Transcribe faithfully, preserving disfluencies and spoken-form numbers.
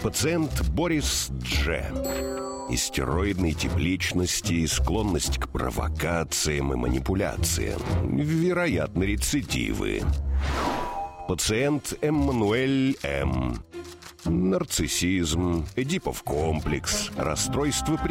Пациент Борис Дж. Истероидной тип личности, склонность к провокациям и манипуляциям. Вероятно, рецидивы. Пациент Эммануэль М. Нарциссизм, Эдипов комплекс, расстройство